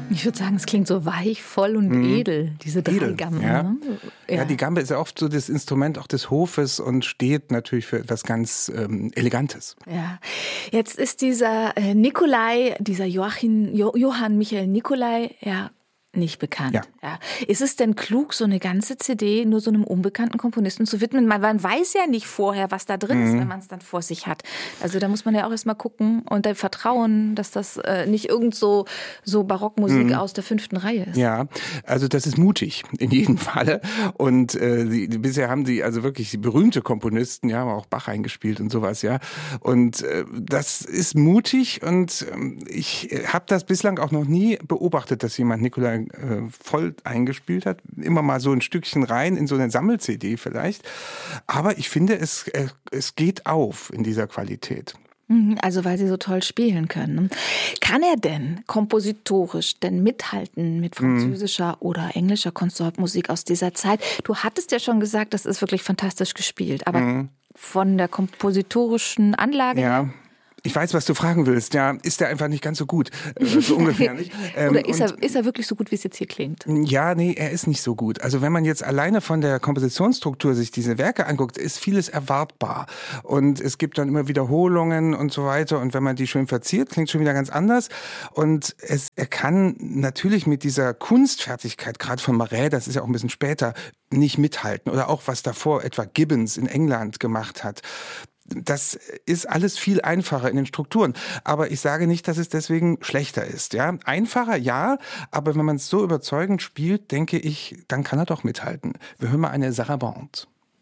Ich würde sagen, es klingt so weich, voll und edel, diese drei Gamben. Ja. Ne? Ja, die Gambe ist ja oft so das Instrument auch des Hofes und steht natürlich für etwas ganz Elegantes. Ja, jetzt ist dieser Nicolai, dieser Johann Michael Nicolai, ja, nicht bekannt. Ja. Ist es denn klug, so eine ganze CD nur so einem unbekannten Komponisten zu widmen? Man weiß ja nicht vorher, was da drin ist, wenn man es dann vor sich hat. Also da muss man ja auch erst mal gucken und dann vertrauen, dass das nicht irgend so Barockmusik aus der 5. Reihe ist. Ja, also das ist mutig in jedem Falle. Und bisher haben die also wirklich die berühmte Komponisten, ja, haben auch Bach eingespielt und sowas, ja. Und das ist mutig und ich habe das bislang auch noch nie beobachtet, dass jemand Nicolai voll eingespielt hat. Immer mal so ein Stückchen rein in so eine Sammel-CD vielleicht. Aber ich finde, es geht auf in dieser Qualität. Also weil sie so toll spielen können. Kann er denn kompositorisch mithalten mit französischer oder englischer Konsortmusik aus dieser Zeit? Du hattest ja schon gesagt, das ist wirklich fantastisch gespielt. Aber von der kompositorischen Anlage her? Ich weiß, was du fragen willst. Ja, ist der einfach nicht ganz so gut? So ungefähr nicht. Oder ist er wirklich so gut, wie es jetzt hier klingt? Ja, nee, er ist nicht so gut. Also wenn man jetzt alleine von der Kompositionsstruktur sich diese Werke anguckt, ist vieles erwartbar. Und es gibt dann immer Wiederholungen und so weiter. Und wenn man die schön verziert, klingt schon wieder ganz anders. Und er kann natürlich mit dieser Kunstfertigkeit, gerade von Marais, das ist ja auch ein bisschen später, nicht mithalten. Oder auch was davor etwa Gibbons in England gemacht hat. Das ist alles viel einfacher in den Strukturen. Aber ich sage nicht, dass es deswegen schlechter ist. Ja? Einfacher, ja, aber wenn man es so überzeugend spielt, denke ich, dann kann er doch mithalten. Wir hören mal eine Sarabande.